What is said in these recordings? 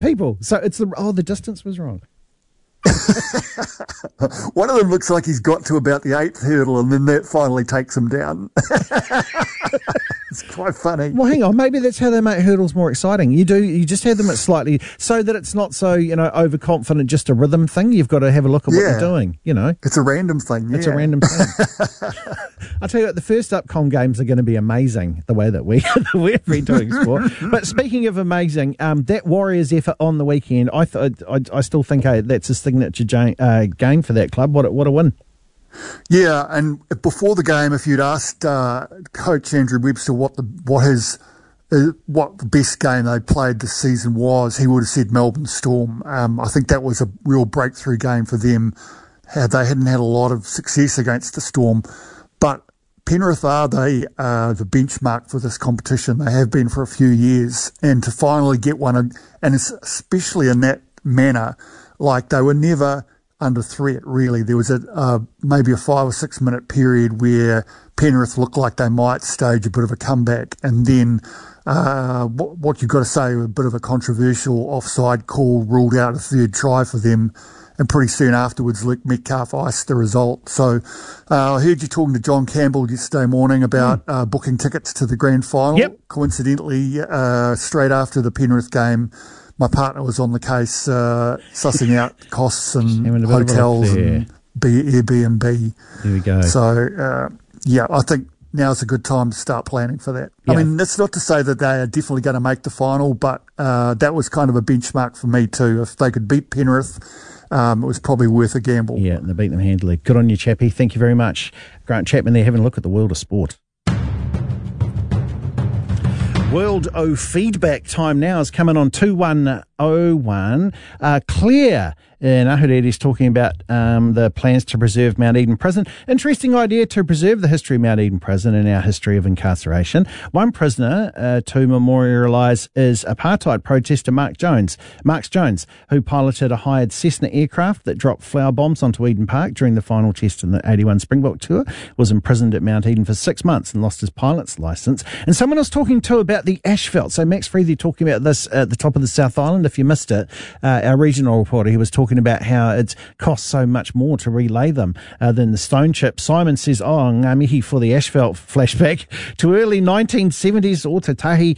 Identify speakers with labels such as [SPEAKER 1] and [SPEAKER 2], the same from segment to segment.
[SPEAKER 1] people. So it's the distance was wrong.
[SPEAKER 2] One of them looks like he's got to about the 8th hurdle, and then that finally takes him down. It's quite funny.
[SPEAKER 1] Well, hang on. Maybe that's how they make hurdles more exciting. You just have them at slightly, so that it's not so, overconfident, just a rhythm thing. You've got to have a look at what you're doing,
[SPEAKER 2] It's a random thing,
[SPEAKER 1] It's a random thing. I'll tell you what, the first Upcom games are going to be amazing, the way that we've been doing sport. But speaking of amazing, that Warriors effort on the weekend, I still think that's a signature game for that club. What a win.
[SPEAKER 2] Yeah, and before the game, if you'd asked Coach Andrew Webster what the best game they played this season was, he would have said Melbourne Storm. I think that was a real breakthrough game for them. They hadn't had a lot of success against the Storm, but Penrith are the benchmark for this competition. They have been for a few years, and to finally get one, and especially in that manner, like they were never under threat, really. There was maybe a 5 or 6 minute period where Penrith looked like they might stage a bit of a comeback, and then what you've got to say, a bit of a controversial offside call ruled out a third try for them, and pretty soon afterwards Luke Metcalf iced the result. So I heard you talking to John Campbell yesterday morning about booking tickets to the grand final.
[SPEAKER 1] Yep.
[SPEAKER 2] Coincidentally, straight after the Penrith game, my partner was on the case sussing out costs and hotels and Airbnb.
[SPEAKER 1] There we go.
[SPEAKER 2] So, I think now's a good time to start planning for that. Yeah. I mean, that's not to say that they are definitely going to make the final, but that was kind of a benchmark for me too. If they could beat Penrith, it was probably worth a gamble.
[SPEAKER 1] Yeah, and they beat them handily. Good on you, Chappie. Thank you very much. Grant Chapman there having a look at the world of sport. World O Feedback time now is coming on 2101. Claire in Ahuriri is talking about the plans to preserve Mount Eden Prison. Interesting idea to preserve the history of Mount Eden Prison and our history of incarceration. One prisoner to memorialise is apartheid protester Mark Jones, who piloted a hired Cessna aircraft that dropped flower bombs onto Eden Park during the final test in the 81 Springbok tour, was imprisoned at Mount Eden for 6 months and lost his pilot's licence. And someone I was talking to about the asphalt. So Max Freethy talking about this at the top of the South Island. If you missed it, our regional reporter, he was talking about how it costs so much more to relay them than the stone chip. Simon says, ngā mihi for the asphalt flashback to early 1970s or Tatahi,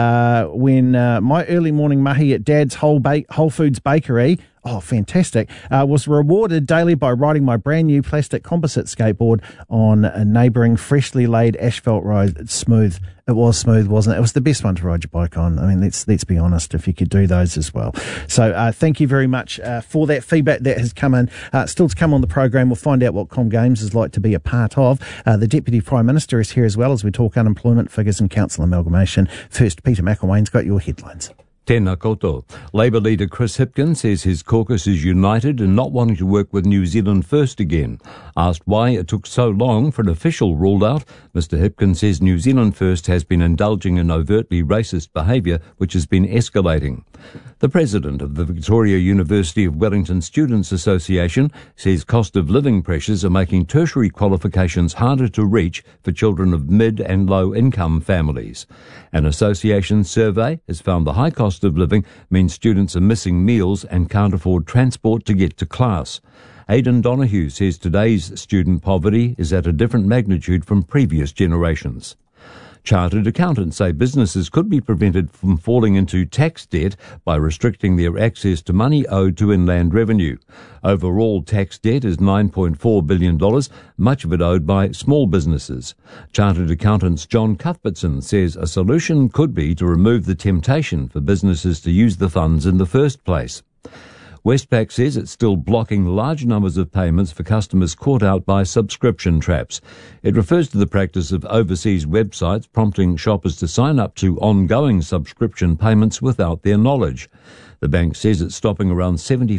[SPEAKER 1] when my early morning mahi at Dad's Whole Foods Bakery, fantastic, was rewarded daily by riding my brand new plastic composite skateboard on a neighbouring freshly laid asphalt road. It's smooth. It was smooth, wasn't it? It was the best one to ride your bike on. I mean, let's be honest, if you could do those as well. So thank you very much for that feedback that has come in. Still to come on the program, we'll find out what Com Games is like to be a part of. The Deputy Prime Minister is here as well as we talk unemployment figures and council amalgamation. First, Peter McElwain's got your headlines.
[SPEAKER 3] Tēnā koutou. Labour leader Chris Hipkins says his caucus is united in not wanting to work with New Zealand First again. Asked why it took so long for an official ruled out, Mr Hipkins says New Zealand First has been indulging in overtly racist behaviour which has been escalating. The president of the Victoria University of Wellington Students Association says cost of living pressures are making tertiary qualifications harder to reach for children of mid and low income families. An association survey has found the high cost of living means students are missing meals and can't afford transport to get to class. Aidan Donoghue says today's student poverty is at a different magnitude from previous generations. Chartered accountants say businesses could be prevented from falling into tax debt by restricting their access to money owed to inland revenue. Overall tax debt is $9.4 billion, much of it owed by small businesses. Chartered accountants John Cuthbertson says a solution could be to remove the temptation for businesses to use the funds in the first place. Westpac says it's still blocking large numbers of payments for customers caught out by subscription traps. It refers to the practice of overseas websites prompting shoppers to sign up to ongoing subscription payments without their knowledge. The bank says it's stopping around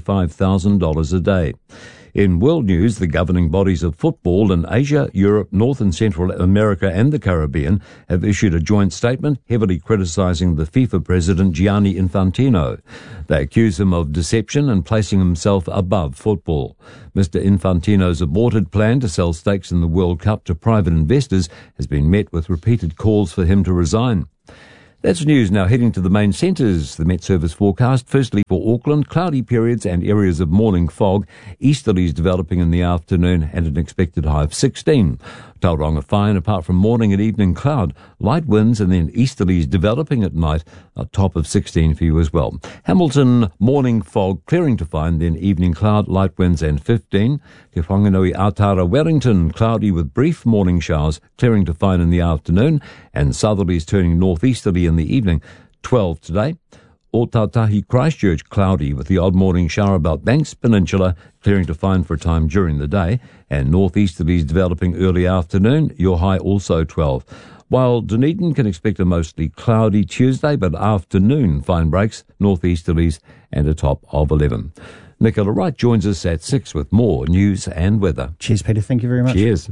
[SPEAKER 3] $75,000 a day. In world news, the governing bodies of football in Asia, Europe, North and Central America and the Caribbean have issued a joint statement heavily criticising the FIFA president Gianni Infantino. They accuse him of deception and placing himself above football. Mr. Infantino's aborted plan to sell stakes in the World Cup to private investors has been met with repeated calls for him to resign. That's news. Now heading to the main centres. The Met Service forecast. Firstly, for Auckland, cloudy periods and areas of morning fog. Easterlies developing in the afternoon and an expected high of 16. Tauranga fine, apart from morning and evening cloud. Light winds and then easterlies developing at night. A top of 16 for you as well. Hamilton, morning fog, clearing to fine, then evening cloud, light winds and 15. Te Whanganui Atara Wellington, cloudy with brief morning showers, clearing to fine in the afternoon, and southerlies turning northeasterly in the evening, 12 today. Ōtautahi Christchurch, cloudy with the odd morning shower about Banks Peninsula, clearing to fine for a time during the day, and northeasterlies developing early afternoon, your high also 12. While Dunedin can expect a mostly cloudy Tuesday, but afternoon fine breaks, northeasterlies, and a top of 11. Nicola Wright joins us at 6 with more news and weather.
[SPEAKER 1] Cheers, Peter. Thank you very much.
[SPEAKER 3] Cheers.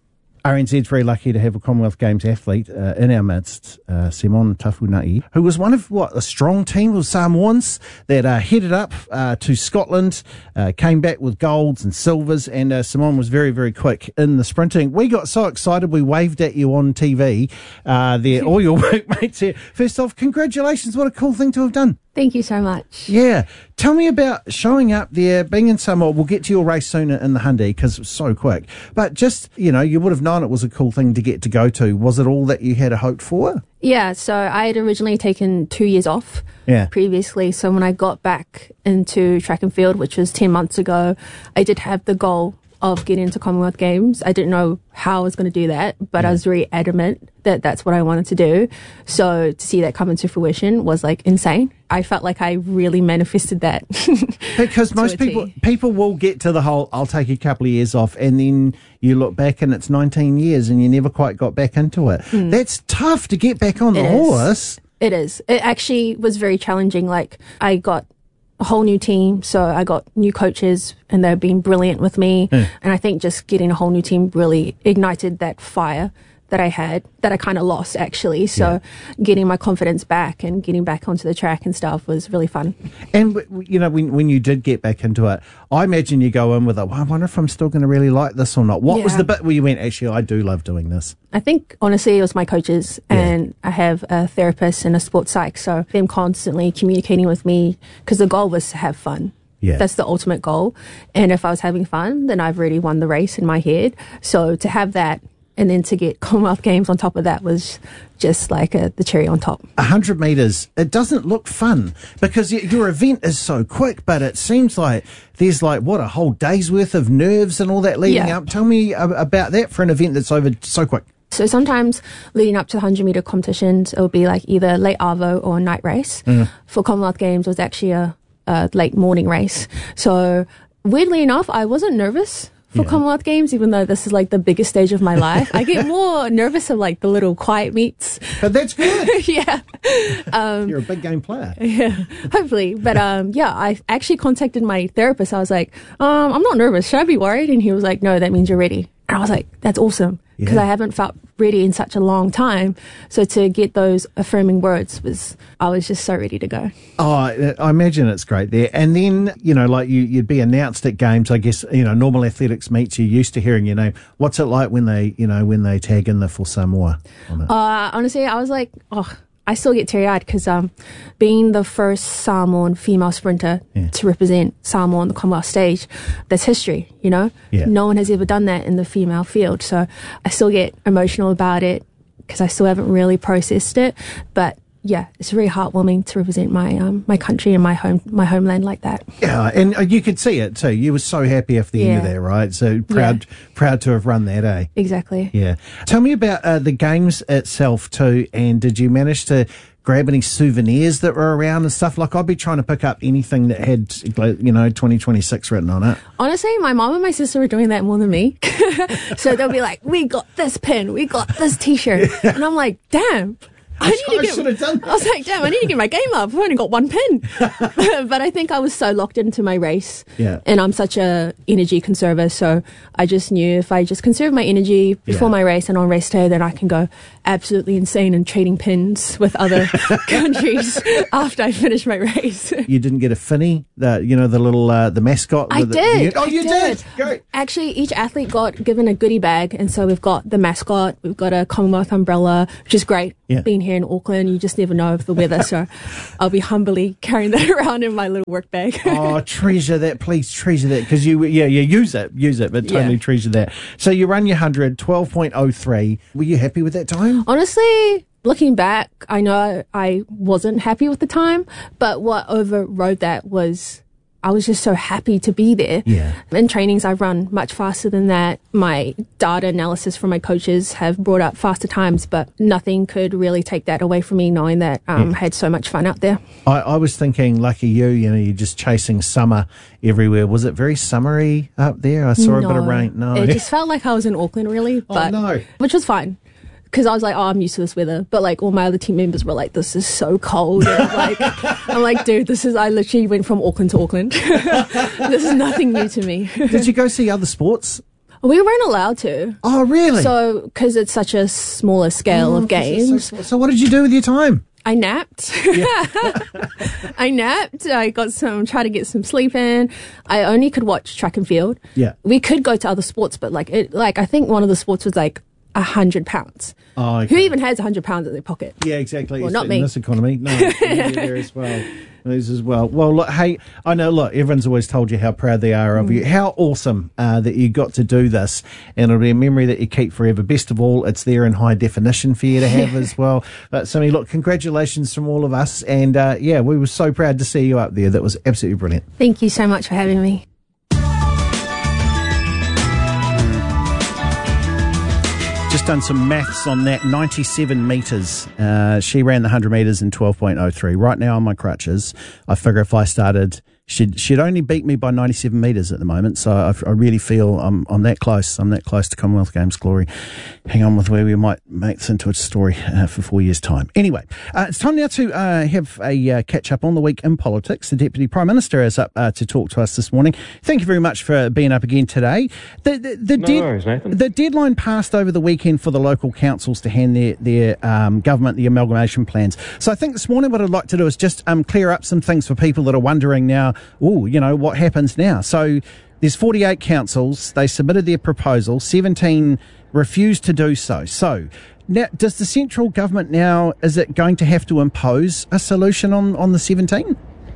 [SPEAKER 1] RNZ's very lucky to have a Commonwealth Games athlete in our midst, Simon Tafunai, who was one of a strong team of Samoans that headed up to Scotland, came back with golds and silvers, and Simon was very, very quick in the sprinting. We got so excited we waved at you on TV, there, all your workmates here. First off, congratulations, what a cool thing to have done.
[SPEAKER 4] Thank you so much.
[SPEAKER 1] Yeah. Tell me about showing up there, being in Samoa. We'll get to your race sooner in the Hyundai because it was so quick. But just, you would have known it was a cool thing to get to go to. Was it all that you had hoped for?
[SPEAKER 4] Yeah, so I had originally taken 2 years off previously. So when I got back into track and field, which was 10 months ago, I did have the goal of getting into Commonwealth Games. I didn't know how I was going to do that, but I was very adamant that that's what I wanted to do. So to see that come into fruition was like insane. I felt like I really manifested that.
[SPEAKER 1] Because most people will get to the whole, I'll take a couple of years off, and then you look back and it's 19 years and you never quite got back into it. That's tough to get back on the horse.
[SPEAKER 4] It is. It actually was very challenging. Like, I got a whole new team, so I got new coaches and they've been brilliant with me. And I think just getting a whole new team really ignited that fire that I had, that I kind of lost actually. So getting my confidence back and getting back onto the track and stuff was really fun.
[SPEAKER 1] And, when you did get back into it, I imagine you go in with I wonder if I'm still going to really like this or not. What was the bit where you went, actually, I do love doing this?
[SPEAKER 4] I think, honestly, it was my coaches, and I have a therapist and a sports psych, so them constantly communicating with me, because the goal was to have fun. Yeah. That's the ultimate goal. And if I was having fun, then I've already won the race in my head. So to have that, and then to get Commonwealth Games on top of that was just like the cherry on top.
[SPEAKER 1] 100 metres, it doesn't look fun because your event is so quick, but it seems like there's a whole day's worth of nerves and all that leading up. Tell me about that for an event that's over so quick.
[SPEAKER 4] So sometimes leading up to the 100 metre competitions, it will be like either late arvo or a night race. For Commonwealth Games, it was actually a late morning race. So weirdly enough, I wasn't nervous for Commonwealth Games, even though this is like the biggest stage of my life. I get more nervous of like the little quiet meets.
[SPEAKER 1] But that's good.
[SPEAKER 4] You're
[SPEAKER 1] a big game player.
[SPEAKER 4] Yeah, hopefully. But I actually contacted my therapist. I was like, I'm not nervous. Should I be worried? And he was like, no, that means you're ready. And I was like, that's awesome. Because I haven't felt ready in such a long time. So to get those affirming words I was just so ready to go. Oh,
[SPEAKER 1] I imagine it's great there. And then, you'd be announced at games, I guess, normal athletics meets, you're used to hearing your name. What's it like when they tag in the For Samoa on it?
[SPEAKER 4] Honestly, I was like, I still get teary-eyed because being the first Samoan female sprinter to represent Samoa on the Commonwealth stage, that's history, No one has ever done that in the female field. So I still get emotional about it because I still haven't really processed it. But yeah, it's very heartwarming to represent my country and my homeland like that. Yeah,
[SPEAKER 1] and you could see it too. You were so happy after the end of that, right? So proud to have run that, eh?
[SPEAKER 4] Exactly.
[SPEAKER 1] Yeah. Tell me about the games itself too, and did you manage to grab any souvenirs that were around and stuff? Like, I'd be trying to pick up anything that had, 2026 written on it.
[SPEAKER 4] Honestly, my mom and my sister were doing that more than me. So they'll be like, we got this pin, we got this T-shirt. And I'm like, damn. I was like, damn, I need to get my game up. I've only got one pin. But I think I was so locked into my race. Yeah. And I'm such a energy conserver. So I just knew if I just conserve my energy before my race and on race day, then I can go absolutely insane and trading pins with other countries after I finish my race.
[SPEAKER 1] You didn't get a Finny, the little, the mascot?
[SPEAKER 4] I did.
[SPEAKER 1] You did? Great.
[SPEAKER 4] Actually, each athlete got given a goodie bag. And so we've got the mascot, we've got a Commonwealth umbrella, which is great being here here in Auckland, you just never know of the weather. So I'll be humbly carrying that around in my little work bag.
[SPEAKER 1] Oh, treasure that, please treasure that, because you use it, but totally treasure that. So you run your 100, 12.03. Were you happy with that time?
[SPEAKER 4] Honestly, looking back, I know I wasn't happy with the time, but what overrode that was I was just so happy to be there.
[SPEAKER 1] Yeah.
[SPEAKER 4] In trainings, I've run much faster than that. My data analysis from my coaches have brought up faster times, but nothing could really take that away from me, knowing that I had so much fun out there.
[SPEAKER 1] I was thinking, lucky you, you're just chasing summer everywhere. Was it very summery up there? I saw a bit of rain. No.
[SPEAKER 4] It just felt like I was in Auckland, really. But, which was fine. Because I was like, I'm used to this weather. But like all my other team members were like, this is so cold. And I'm like, dude, I literally went from Auckland to Auckland. This is nothing new to me.
[SPEAKER 1] Did you go see other sports?
[SPEAKER 4] We weren't allowed to.
[SPEAKER 1] Oh, really?
[SPEAKER 4] So, because it's such a smaller scale of games.
[SPEAKER 1] So what did you do with your time?
[SPEAKER 4] I napped. I napped. I tried to get some sleep in. I only could watch track and field.
[SPEAKER 1] Yeah.
[SPEAKER 4] We could go to other sports, but I think one of the sports was like £100.
[SPEAKER 1] Oh, okay.
[SPEAKER 4] Who even has £100 in their pocket?
[SPEAKER 1] Yeah, exactly.
[SPEAKER 4] Well, not me.
[SPEAKER 1] In this economy. No, there as well. These as well. Well, look, hey, I know, look, everyone's always told you how proud they are of you. How awesome that you got to do this. And it'll be a memory that you keep forever. Best of all, it's there in high definition for you to have as well. But, Simi, look, congratulations from all of us. And, we were so proud to see you up there. That was absolutely brilliant.
[SPEAKER 4] Thank you so much for having me.
[SPEAKER 1] Just done some maths on that. 97 metres. She ran the 100 metres in 12.03. Right now on my crutches, I figure if I started, she'd only beat me by 97 metres at the moment. So I really feel I'm that close. I'm that close to Commonwealth Games glory. Hang on with where we might make this into a story for 4 years' time. Anyway, it's time now to have a catch up on the week in politics. The Deputy Prime Minister is up to talk to us this morning. Thank you very much for being up again today.
[SPEAKER 5] No worries, Nathan.
[SPEAKER 1] The deadline passed over the weekend for the local councils to hand their government the amalgamation plans. So I think this morning what I'd like to do is just clear up some things for people that are wondering now, what happens now? So there's 48 councils. They submitted their proposal. 17 refused to do so. So now, does the central government now, is it going to have to impose a solution on the 17?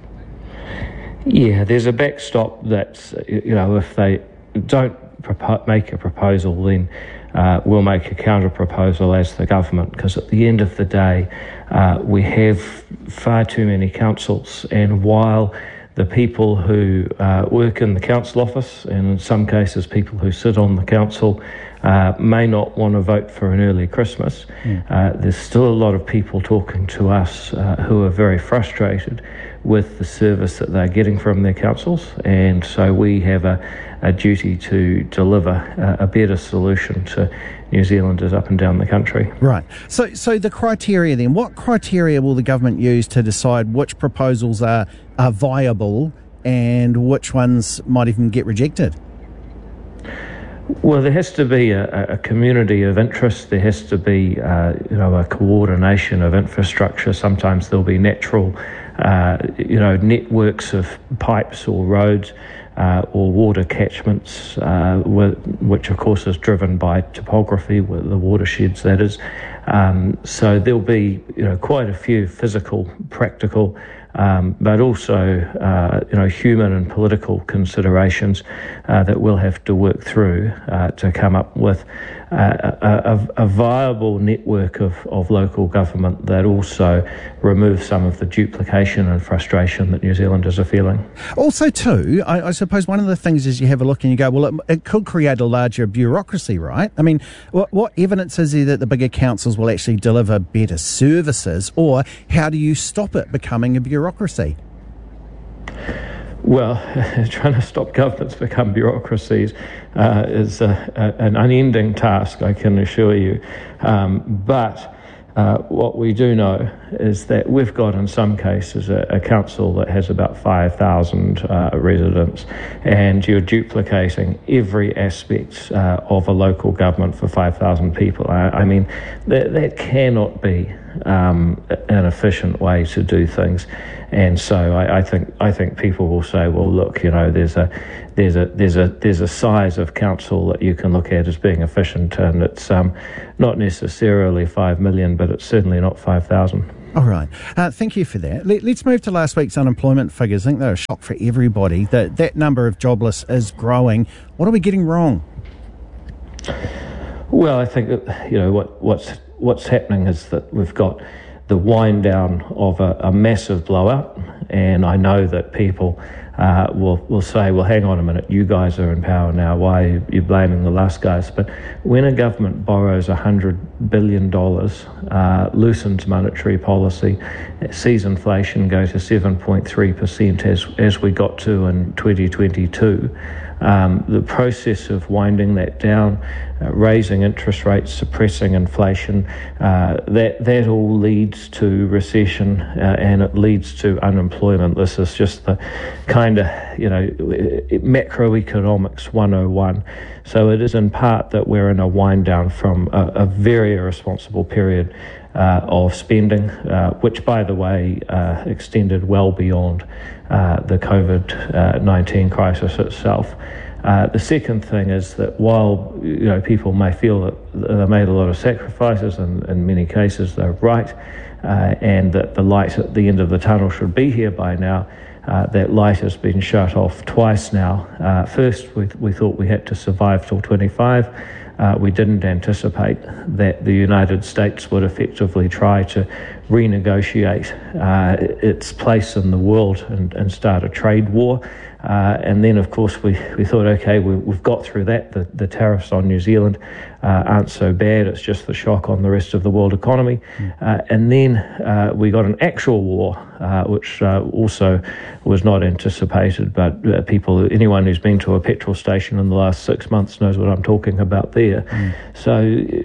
[SPEAKER 5] Yeah, there's a backstop that, if they don't make a proposal, then we'll make a counter-proposal as the government, because at the end of the day, we have far too many councils, and while the people who work in the council office, and in some cases people who sit on the council, may not want to vote for an early Christmas, there's still a lot of people talking to us who are very frustrated with the service that they're getting from their councils, and so we have a duty to deliver a better solution to New Zealanders up and down the country.
[SPEAKER 1] Right. So the criteria then, what criteria will the government use to decide which proposals are viable and which ones might even get rejected?
[SPEAKER 5] Well, there has to be a community of interest. There has to be, a coordination of infrastructure. Sometimes there'll be natural, networks of pipes or roads or water catchments, which of course is driven by topography, with the watersheds, that is. So there'll be, quite a few physical, practical, but also, human and political considerations that we'll have to work through to come up with a viable network of local government that also removes some of the duplication and frustration that New Zealanders are feeling.
[SPEAKER 1] Also, too, I suppose one of the things is you have a look and you go, well, it could create a larger bureaucracy, right? I mean, what evidence is there that the bigger councils will actually deliver better services, or how do you stop it becoming a bureaucracy?
[SPEAKER 5] Well, trying to stop governments become bureaucracies is an unending task, I can assure you. But what we do know is that we've got, in some cases, a council that has about 5,000 residents, and you're duplicating every aspect of a local government for 5,000 people. I mean, that cannot be an efficient way to do things. And so I think people will say, well, look, there's a size of council that you can look at as being efficient, and it's not necessarily 5 million, but it's certainly not 5,000.
[SPEAKER 1] All right. Thank you for that. Let's move to last week's unemployment figures. I think they're a shock for everybody. That number of jobless is growing. What are we getting wrong?
[SPEAKER 5] Well, I think that, what's happening is that we've got the wind down of a massive blowout, and I know that people will say, well, hang on a minute, you guys are in power now, why are you blaming the last guys? But when a government borrows $100 billion, loosens monetary policy, sees inflation go to 7.3% as we got to in 2022, the process of winding that down, raising interest rates, suppressing inflation, that all leads to recession, and it leads to unemployment. This is just the kind of, macroeconomics 101. So it is in part that we're in a wind down from a very irresponsible period of spending, which, by the way, extended well beyond the COVID-19 crisis itself. The second thing is that while people may feel that they made a lot of sacrifices, and in many cases they're right, and that the light at the end of the tunnel should be here by now, that light has been shut off twice now. First, we thought we had to survive till 25. We didn't anticipate that the United States would effectively try to renegotiate its place in the world and start a trade war. And then, of course, we thought, okay, we've got through that. The tariffs on New Zealand aren't so bad. It's just the shock on the rest of the world economy. And then we got an actual war, which also was not anticipated. But anyone who's been to a petrol station in the last 6 months knows what I'm talking about there. So,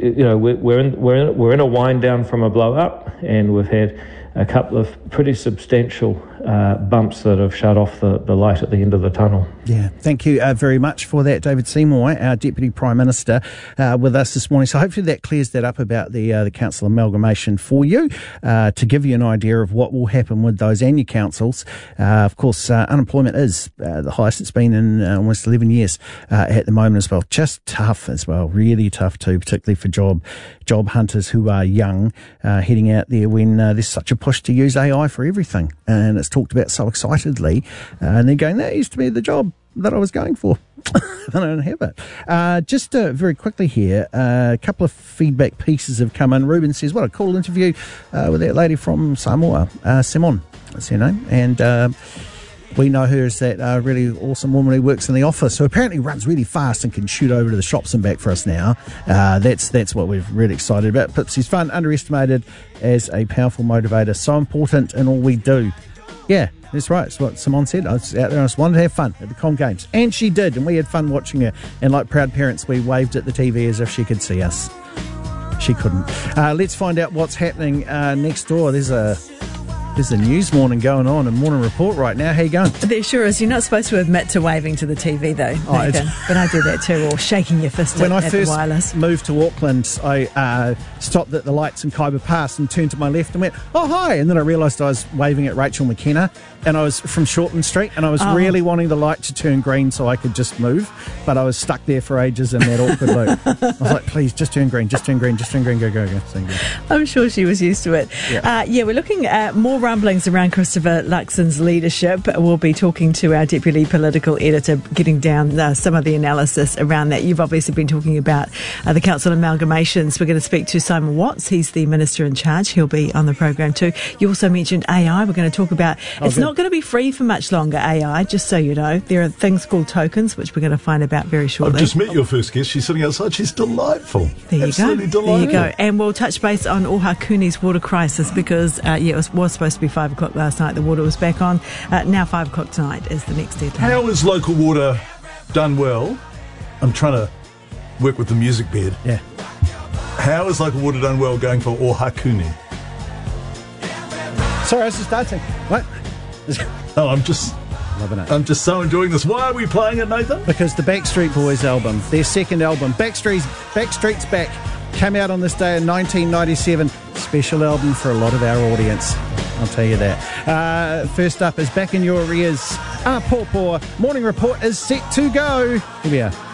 [SPEAKER 5] we're in a wind down from a blow up, and we've had a couple of pretty substantial bumps that have shut off the light at the end of the tunnel.
[SPEAKER 1] Yeah, thank you very much for that, David Seymour, our Deputy Prime Minister, with us this morning. So hopefully that clears that up about the council amalgamation for you, to give you an idea of what will happen with those and your councils. Of course, unemployment is the highest it's been in almost 11 years at the moment as well. Just tough as well, really tough too, particularly for job hunters who are young, heading out there when there's such a push to use AI for everything. And it's talked about so excitedly, and they're going, that used to be the job that I was going for. I don't have it. Just very quickly here, a couple of feedback pieces have come in. Ruben says, what a cool interview with that lady from Samoa, Simon, that's her name. And we know her as that really awesome woman who works in the office, who apparently runs really fast and can shoot over to the shops and back for us now. That's what we're really excited about. Pipsy's fun, underestimated as a powerful motivator, so important in all we do. Yeah, that's right. It's what Simone said. I was out there and I just wanted to have fun at the Com Games. And she did, and we had fun watching her. And like proud parents, we waved at the TV as if she could see us. She couldn't. Let's find out what's happening next door. There's a news morning going on, a morning report right now. How you going?
[SPEAKER 6] There sure is. You're not supposed to admit to waving to the TV, though, Nathan. But I do that too, or shaking your fist
[SPEAKER 1] when
[SPEAKER 6] at
[SPEAKER 1] I
[SPEAKER 6] the
[SPEAKER 1] first
[SPEAKER 6] wireless.
[SPEAKER 1] moved to Auckland, I stopped at the lights in Kaiba Pass and turned to my left and went, oh, hi. And then I realised I was waving at Rachel McKenna, and I was from Shortland Street, and I was really wanting the light to turn green so I could just move, but I was stuck there for ages in that awkward loop. I was like, please, just turn green, just turn green, just turn green, go.
[SPEAKER 6] I'm sure she was used to it. Yeah, we're looking at more rumblings around Christopher Luxon's leadership. We'll be talking to our Deputy Political Editor, getting down some of the analysis around that. You've obviously been talking about the council amalgamations. We're going to speak to Simon Watts. He's the Minister in charge. He'll be on the program too. You also mentioned AI. We're going to talk about it's not going to be free for much longer, AI, just so you know. There are things called tokens, which we're going to find about very shortly.
[SPEAKER 7] I've just met your first guest. She's sitting outside. She's delightful.
[SPEAKER 6] There you
[SPEAKER 7] Absolutely
[SPEAKER 6] go.
[SPEAKER 7] Delightful.
[SPEAKER 6] There you go. And we'll touch base on Ohakuni's water crisis because, it was supposed to be 5 o'clock last night. The water was back on. Now 5 o'clock tonight is the next deadline.
[SPEAKER 7] How is local water done well? I'm trying to work with the music bed.
[SPEAKER 1] Yeah.
[SPEAKER 7] How is local water done well going for Ohakuni?
[SPEAKER 1] Sorry, I was just dancing. What?
[SPEAKER 7] Oh, I'm just
[SPEAKER 1] loving it.
[SPEAKER 7] I'm just so enjoying this. Why are we playing it, Nathan?
[SPEAKER 1] Because the Backstreet Boys album, their second album, Backstreet's Back, came out on this day in 1997. It's special album for a lot of our audience. I'll tell you that. First up is Back in Your Ears. Pawpaw Morning Report is set to go. Here we are.